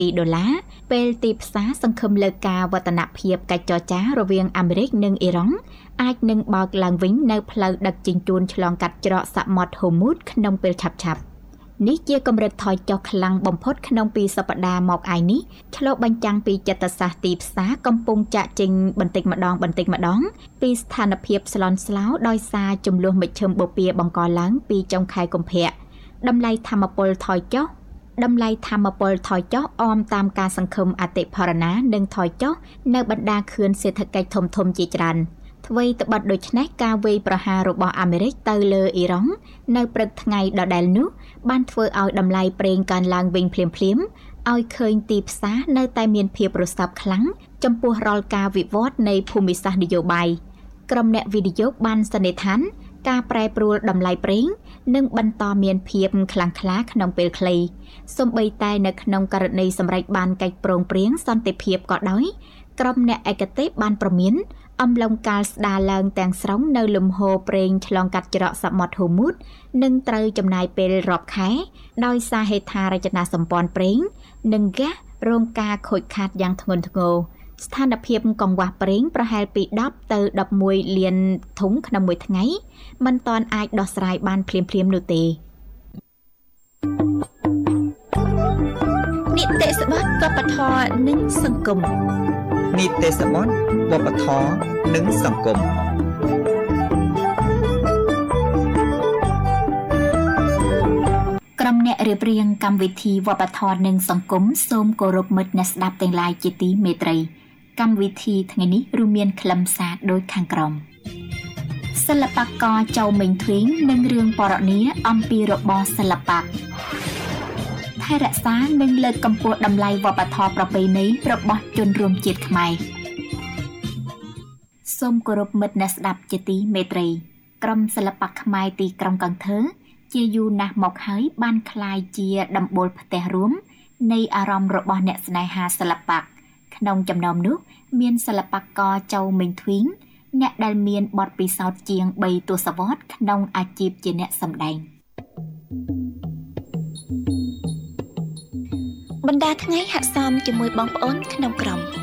$ពេលទីផ្សារសង្ឃឹមលើការវឌ្ឍនភាពកិច្ចចរចារវាងអាមេរិកនិងអ៊ីរ៉ង់អាចនឹងបើកឡើងវិញនៅផ្លូវដឹកជញ្ជូនឆ្លងកាត់ច្រកសមុទ្រហូមូតក្នុងពេលឆាប់ៗនេះជាកម្រិតថយចុះខ្លាំងបំផុតក្នុងពីសប្តាហ៍មកឯនេះឆ្លុះបញ្ចាំងពីចិត្តសាស្ត្រទីផ្សារកំពុងចាក់ចេញបន្តិចម្ដងពីស្ថានភាពស្លន់ស្លោដោយសារចំនួនមជ្ឈិមបូព៌ាបង្កឡើងពីចុងខែកុម្ភៈតម្លៃថាមពលថយចុះអមតាមការសង្ឃឹមអតិផរណានិងថយចុះនៅបណ្ដាខឿនសេដ្ឋកិច្ចធំៗជាច្រើនអ្វីត្បិតដូច្នេះការវាយប្រហាររបស់អាមេរិកទៅលើអ៊ីរ៉ង់នៅព្រឹកថ្ងៃដដែលនោះបានធ្វើឲ្យតម្លៃប្រេងកើនឡើងវិញភ្លាមៗឲ្យឃើញទីផ្សារនៅតែមានភាពរសើបខ្លាំងចំពោះរាល់ការវិវត្តនៃភូមិសាស្ត្រនយោបាយក្រុមអ្នកវិនិយោគបានសន្និដ្ឋានការប្រែប្រួលតម្លៃប្រេងនឹងបន្តមានភាពខ្លាំងក្លាក្នុងពេលខ្លីសូម្បីតែនៅក្នុងករណីសម្រេចបានកិច្ចព្រមព្រៀងសន្តិភាពក៏ដោយក្រុមអ្នកឯកទេសបានប្រមានអំឡុងកាលស្ដារឡើងទាំងស្រុងនៅលំហូរប្រេងឆ្លងកាត់ច្រកសមុទ្រហូមូតនឹងត្រូវចំណាយពេលរាប់ខែដោយសារហេដ្ឋារចនាសម្ព័ន្ធប្រេងនិងហ្គាសរងការខូចខាតយ៉ាងធ្ងន់ធ្ងរស្ថានភាពកង្វះប្រេងប្រហែលពី10ទៅ11លានធុងក្នុងមួយថ្ងៃមិនទាន់អាចដោះស្រាយបានភ្លាមនោះទេនីតិសបត់វប្បធម៌និងសង្គមនីតិសបត់វប្បធម៌និងសង្គមក្រុមអ្នករៀបរៀងកម្មវិធីវប្បធម៌និងសង្គមសូមគោរពមិត្តអ្នកស្ដាប់ទាំងឡាយជាទីមេត្រីកម្មវិធីថ្ងៃនេះរួមមានខ្លឹមសារដូចខាងក្រោមសិល្បករចៅមេងធៀងនិងរឿងបរនីអំពីរបរសិល្បៈថែរក្សានិងលើកកម្ពស់តម្លៃវប្បធម៌ប្រពៃណីរបស់ជនរួមជាតិខ្មែរសូមគោរពមិត្តអ្នកស្ដាប់ជាទីមេត្រីក្រុមសិល្បៈខ្មែរទីក្រុងកន្ទើជាយូរណាស់មកហើយបានក្លាយជាដំបូលផ្ទះរួមនៃអារម្មណ៍របស់អ្នកស្នេហាសិល្បៈក្នុងចំណោមនោះមានសិល្បករចៅមេងធៀងអ្នកដែលមានបទពិសោធន៍ជាង3ទសវត្សរ៍ក្នុងអាជីពជាអ្នកសម្ដែងបណ្ដាថ្ងៃហាក់សមជាមួយបងប្អូនក្នុងក្រុម